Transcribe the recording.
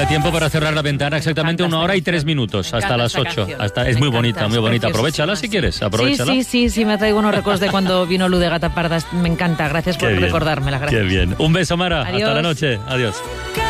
da tiempo para cerrar la ventana exactamente 1 hora y 3 minutos, hasta las 8. Es muy bonita, muy bonita. Aprovechala si quieres, aprovechala. Sí, me traigo unos recuerdos de cuando vino Luz de Gata Parda. Me encanta, gracias por recordármela. Gracias. Qué bien. Un beso, Mara. Adiós. Hasta la noche. Adiós.